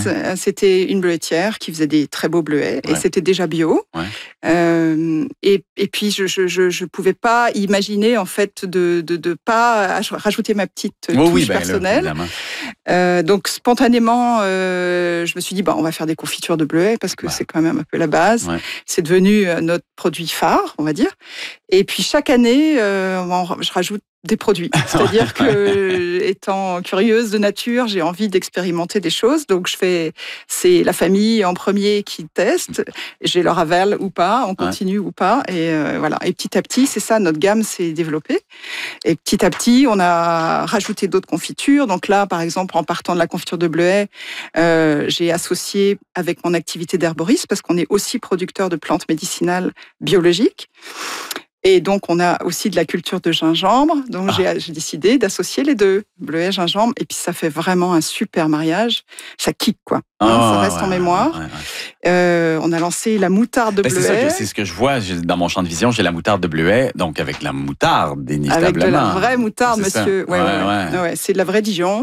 base, c'était une bleuetière qui faisait des très beaux bleuets et c'était déjà bio. Et puis, je pouvais pas imaginer, en fait, de pas rajouter ma petite touche personnelle. Donc, spontanément, je me suis dit, on va faire des confitures de bleuets parce que c'est quand même un peu la base. C'est devenu notre produit phare, on va dire. Et puis, chaque année, je rajoute des produits. C'est-à-dire que, étant curieuse de nature, j'ai envie d'expérimenter des choses. Donc, c'est la famille en premier qui teste. J'ai leur aval ou pas, on continue ou pas. Et voilà. Et petit à petit, c'est ça, notre gamme s'est développée. Et petit à petit, on a rajouté d'autres confitures. Donc là, par exemple, en partant de la confiture de bleuet, j'ai associé avec mon activité d'herboriste parce qu'on est aussi producteur de plantes médicinales biologiques. Et donc, on a aussi de la culture de gingembre. Donc, j'ai décidé d'associer les deux, bleuet, gingembre. Et puis, ça fait vraiment un super mariage. Ça kick, quoi. Ça reste en mémoire. On a lancé la moutarde de bleuet. C'est ce que je vois dans mon champ de vision. J'ai la moutarde de bleuet, donc avec la moutarde, inévitablement. Avec de la vraie moutarde, monsieur. C'est de la vraie Dijon.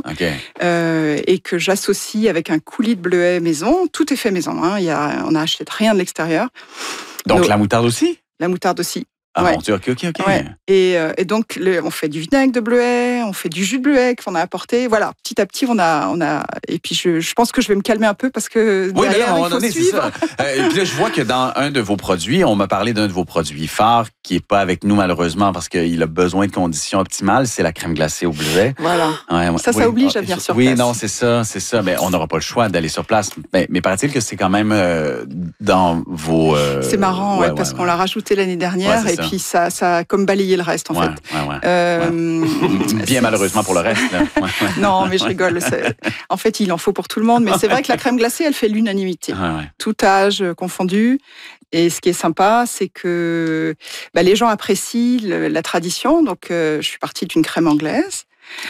Et que j'associe avec un coulis de bleuet maison. Tout est fait maison. On n'a acheté rien de l'extérieur. Donc, la moutarde aussi? La moutarde aussi. Mon Dieu, ok. Ouais. Et donc, on fait du vinaigre de bleuet, on fait du jus de bleuet qu'on a apporté. Voilà, petit à petit, on a. Et puis, je pense que je vais me calmer un peu parce que derrière, il faut suivre. Et puis là, je vois que dans un de vos produits, on m'a parlé d'un de vos produits phares qui n'est pas avec nous malheureusement parce qu'il a besoin de conditions optimales. C'est la crème glacée au bleuet. Voilà. Ça oblige à venir sur place. Oui, non, c'est ça. Mais on n'aura pas le choix d'aller sur place. Mais paraît-il que c'est quand même dans vos. C'est marrant, parce qu'on l'a rajouté l'année dernière. Et puis, ça a comme balayé le reste, en fait. Bien malheureusement pour le reste. Non, mais je rigole. En fait, il en faut pour tout le monde. Mais c'est vrai que la crème glacée, elle fait l'unanimité. Tout âge confondu. Et ce qui est sympa, c'est que les gens apprécient la tradition. Donc, je suis partie d'une crème anglaise.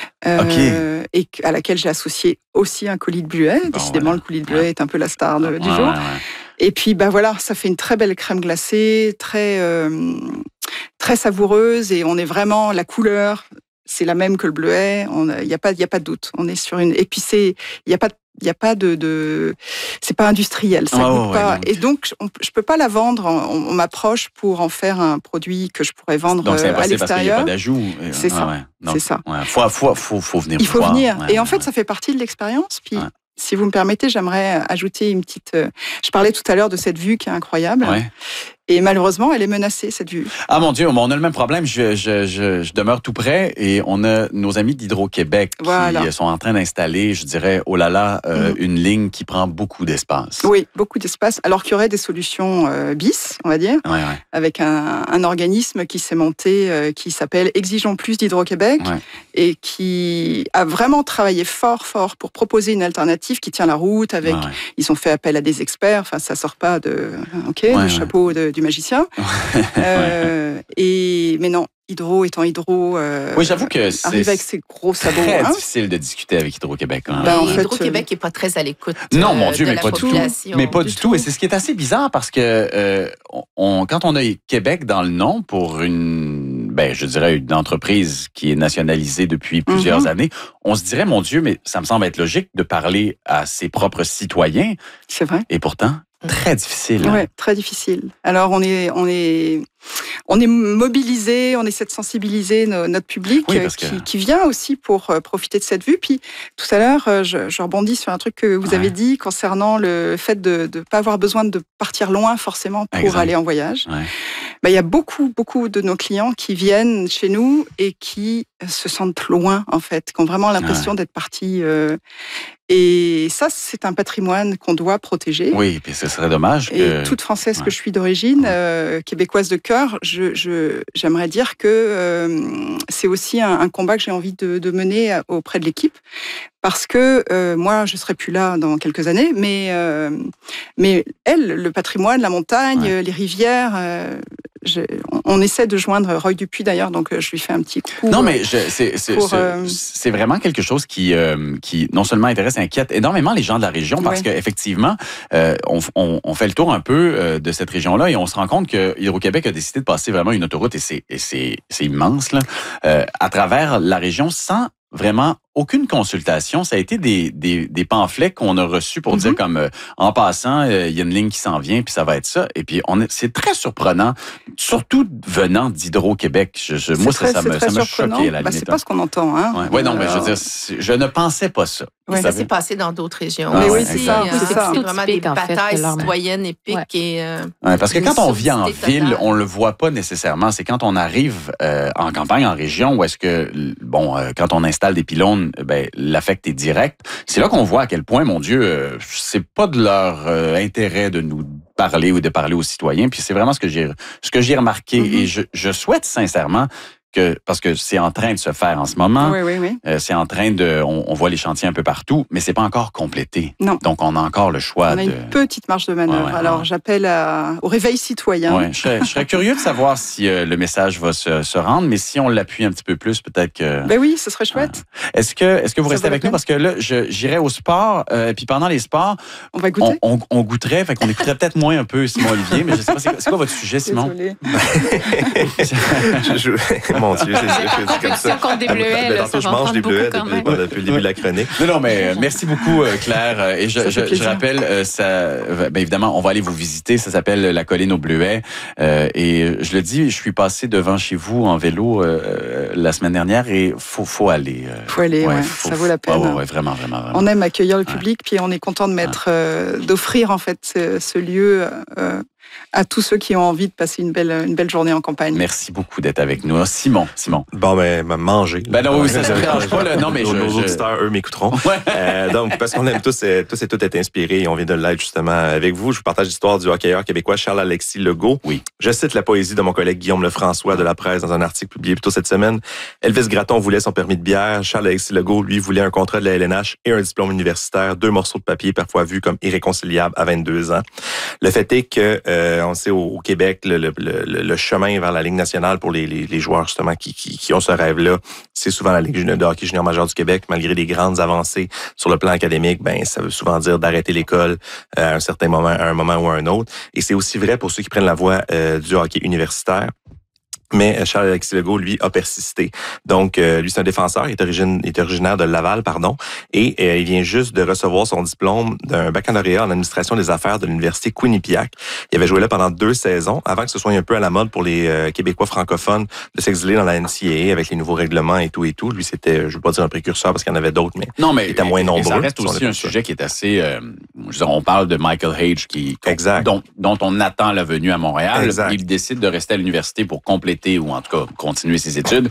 Et à laquelle j'ai associé aussi un coulis de bleuet. Décidément, le coulis de bleuet est un peu la star du jour. Et puis, ça fait une très belle crème glacée, très savoureuse, et on est vraiment, la couleur, c'est la même que le bleuet, il n'y a pas de doute. On est sur une, et puis il n'y a pas de c'est pas industriel, ça goûte pas. Et donc, je peux pas la vendre, on m'approche pour en faire un produit que je pourrais vendre à l'extérieur. Donc, c'est impossible parce qu'il n'y a pas d'ajout. C'est ça. C'est ça. Faut venir. Il faut venir. Et en fait, ça fait partie de l'expérience, puis... Si vous me permettez, j'aimerais ajouter une petite... Je parlais tout à l'heure de cette vue qui est incroyable. Et malheureusement, elle est menacée, cette vue. Ah mon Dieu, on a le même problème. Je demeure tout près et on a nos amis d'Hydro-Québec qui sont en train d'installer, je dirais, une ligne qui prend beaucoup d'espace. Oui, beaucoup d'espace. Alors qu'il y aurait des solutions bis, on va dire, avec un organisme qui s'est monté, qui s'appelle Exigeons plus d'Hydro-Québec et qui a vraiment travaillé fort pour proposer une alternative qui tient la route. Ils ont fait appel à des experts. Enfin, ça sort pas du chapeau du magicien. Mais non, Hydro étant Hydro, oui, j'avoue que arrive avec ses gros sabots. C'est très difficile de discuter avec Hydro-Québec. Hydro-Québec n'est pas très à l'écoute. Non, mon Dieu, mais pas du tout. Mais pas du tout. Et c'est ce qui est assez bizarre parce que quand on a Québec dans le nom pour une entreprise qui est nationalisée depuis plusieurs années, on se dirait, mon Dieu, mais ça me semble être logique de parler à ses propres citoyens. C'est vrai. Et pourtant, très difficile. Oui, très difficile. Alors, on est mobilisé, on essaie de sensibiliser notre public qui vient aussi pour profiter de cette vue. Puis, tout à l'heure, je rebondis sur un truc que vous avez dit concernant le fait de ne pas avoir besoin de partir loin forcément pour aller en voyage. Il y a beaucoup de nos clients qui viennent chez nous et qui se sentent loin, en fait, qui ont vraiment l'impression d'être partis. Et ça, c'est un patrimoine qu'on doit protéger. Oui, puis ce serait dommage que... Et toute française que je suis d'origine, québécoise de cœur, j'aimerais dire que c'est aussi un combat que j'ai envie de mener auprès de l'équipe. Parce que moi, je serai plus là dans quelques années, mais elle, le patrimoine, la montagne, les rivières, on essaie de joindre Roy Dupuis d'ailleurs, donc je lui fais un petit coup. Non, mais c'est vraiment quelque chose qui non seulement intéresse, inquiète énormément les gens de la région, parce qu'effectivement, on fait le tour un peu de cette région-là et on se rend compte que Hydro-Québec a décidé de passer vraiment une autoroute, et c'est immense, là, à travers la région sans vraiment aucune consultation. Ça a été des pamphlets qu'on a reçus pour dire comme, en passant, il y a une ligne qui s'en vient, puis ça va être ça. Et puis, c'est très surprenant, surtout venant d'Hydro-Québec. Moi, ça m'a choqué, à la limite. C'est pas ce qu'on entend, hein. Oui, non, mais je veux dire, je ne pensais pas ça. Oui, ça s'est passé dans d'autres régions. Mais oui, c'est ça. C'est vraiment des batailles citoyennes épiques. Parce que quand on vit en ville, on le voit pas nécessairement. C'est quand on arrive en campagne, en région, où est-ce que, quand on installe des pylônes, l'affect est direct. C'est là qu'on voit à quel point, mon Dieu, c'est pas de leur intérêt de nous parler ou de parler aux citoyens. Puis c'est vraiment ce que j'ai remarqué. Et je souhaite sincèrement parce que c'est en train de se faire en ce moment. Oui. C'est en train on voit les chantiers un peu partout, mais c'est pas encore complété. Non. Donc, on a encore le choix On a une petite marge de manœuvre. Alors, j'appelle au réveil citoyen. Ouais, je serais curieux de savoir si le message va se rendre, mais si on l'appuie un petit peu plus, peut-être que... Ben oui, ce serait chouette. Est-ce que vous restez avec nous? Parce que là, j'irai au sport, puis pendant les sports... On va goûter? On goûterait, fait qu'on écouterait peut-être moins un peu Simon Olivier, mais je sais pas, c'est quoi votre sujet, Simon? Désolée. Mon Dieu, c'est comme ça. Contre des bleuets, tantôt, je mange des bleuets depuis le début de la chronique. Non, mais merci beaucoup, Claire. Et je rappelle, évidemment, on va aller vous visiter. Ça s'appelle la colline aux bleuets. Et je le dis, je suis passé devant chez vous en vélo la semaine dernière et faut aller. Faut aller, ça vaut la peine. Ouais, vraiment. On aime accueillir le public, puis on est content de d'offrir en fait ce lieu à tous ceux qui ont envie de passer une belle journée en campagne. Merci beaucoup d'être avec nous. Simon. Bon, manger. Non, oui, ça ne dérange pas. Non, mais nos auditeurs, eux, m'écouteront. Donc, parce qu'on aime tous et toutes être inspirés, et on vient de l'être justement avec vous. Je vous partage l'histoire du hockeyeur québécois Charles-Alexis Legault. Oui. Je cite la poésie de mon collègue Guillaume Lefrançois de La Presse dans un article publié plus tôt cette semaine. Elvis Gratton voulait son permis de bière. Charles-Alexis Legault, lui, voulait un contrat de la LNH et un diplôme universitaire. 2 morceaux de papier parfois vus comme irréconciliables à 22 ans. Le fait est que on sait au Québec, le chemin vers la Ligue nationale pour les joueurs justement qui ont ce rêve-là, c'est souvent la Ligue de hockey junior majeur du Québec. Malgré des grandes avancées sur le plan académique, ça veut souvent dire d'arrêter l'école à un moment ou à un autre. Et c'est aussi vrai pour ceux qui prennent la voie du hockey universitaire. Mais Charles-Alexis Legault, lui, a persisté. Donc, lui, c'est un défenseur, il est originaire de Laval, et il vient juste de recevoir son diplôme d'un baccalauréat en administration des affaires de l'université Quinnipiac. Il avait joué là pendant 2 saisons, avant que ce soit un peu à la mode pour les Québécois francophones de s'exiler dans la NCAA avec les nouveaux règlements et tout. Lui, c'était, je veux pas dire un précurseur parce qu'il y en avait d'autres, mais il était moins nombreux. Ça reste aussi un sujet qui est assez... on parle de Michael Hage, dont on attend la venue à Montréal. Il décide de rester à l'université pour compléter ou en tout cas continuer ses études.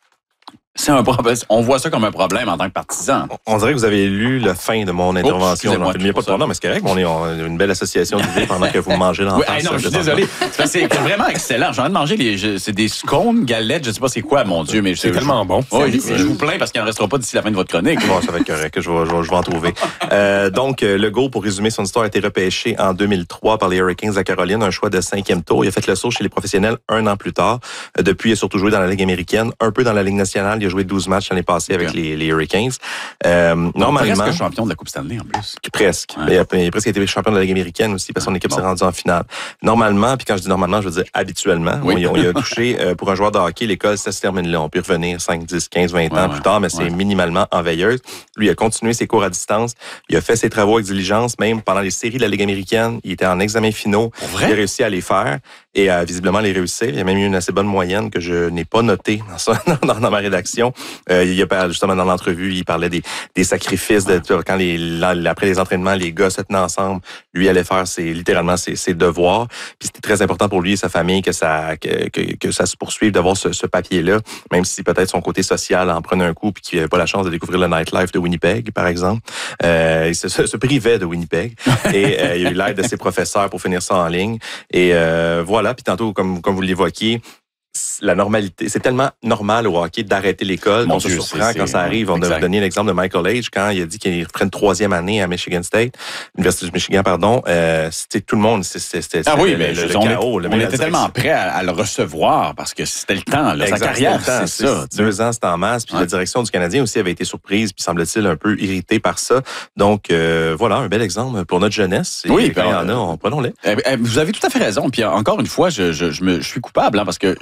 C'est un problème. On voit ça comme un problème en tant que partisan. On dirait que vous avez lu la fin de mon intervention. Non, mais c'est correct. On a une belle association d'idées pendant que vous mangez dans la non, je suis désolé. C'est vraiment excellent. J'ai envie de manger c'est des scones, galettes, je sais pas c'est quoi, mon Dieu, mais c'est tellement bon. Je vous plains parce qu'il n'en restera pas d'ici la fin de votre chronique. Bon, ça va être correct. Je vais en trouver. Donc, Legault, pour résumer son histoire, a été repêché en 2003 par les Hurricanes de Caroline, un choix de 5e tour. Il a fait le saut chez les professionnels 1 an plus tard. Depuis, il a surtout joué dans la Ligue américaine, un peu dans la Ligue nationale. Il a joué 12 matchs l'année passée avec les Hurricanes. Normalement, presque champion de la Coupe Stanley en plus. Presque. Ouais. Il a presque été champion de la Ligue américaine aussi parce que son équipe s'est rendue en finale. Normalement, puis quand je dis normalement, je veux dire habituellement. Oui. On y a touché pour un joueur de hockey, l'école, ça se termine là. On peut revenir 5, 10, 15, 20 ans plus tard, mais c'est minimalement en veilleuse. Lui, il a continué ses cours à distance. Il a fait ses travaux avec diligence, même pendant les séries de la Ligue américaine. Il était en examens finaux. Il a réussi à les faire et visiblement les réussir. Il a même eu une assez bonne moyenne que je n'ai pas notée dans ma rédaction. Il a justement dans l'entrevue, il parlait des sacrifices quand après les entraînements, les gars se tenaient ensemble. Lui allait faire littéralement ses devoirs. Puis c'était très important pour lui et sa famille que ça se poursuive d'avoir ce papier-là, même si peut-être son côté social en prenait un coup puis qu'il n'avait pas la chance de découvrir le nightlife de Winnipeg, par exemple. Il se privait de Winnipeg et il a eu l'aide de ses professeurs pour finir ça en ligne. Et voilà. Puis tantôt, comme vous l'évoquiez, la normalité, c'est tellement normal au hockey d'arrêter l'école qu'on se surprend quand ça arrive. On a donné l'exemple de Michael Hage quand il a dit qu'il ferait une 3e année à Michigan State, Université du Michigan, pardon. C'était tout le monde, c'était le chaos. On était tellement prêts à le recevoir parce que c'était le temps, sa carrière, c'est ça. 2 ans, c'était en masse. Puis la direction du Canadien aussi avait été surprise, puis semble-t-il un peu irritée par ça. Donc voilà, un bel exemple pour notre jeunesse. Et oui, quand il y en a, prenons-les. Vous avez tout à fait raison. Puis encore une fois, je suis coupable parce que je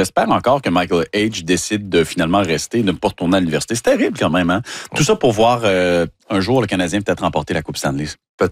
j'espère encore que Michael H. décide de finalement rester, de ne pas retourner à l'université. C'est terrible quand même, hein? Tout ça pour voir un jour le Canadien peut-être remporter la Coupe Stanley. Peut-être.